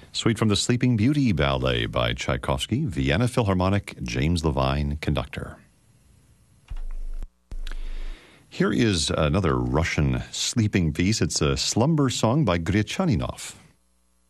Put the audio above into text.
Suite from the Sleeping Beauty Ballet by Tchaikovsky, Vienna Philharmonic, James Levine, conductor. Here is another Russian sleeping piece. It's a slumber song by Gretchaninov.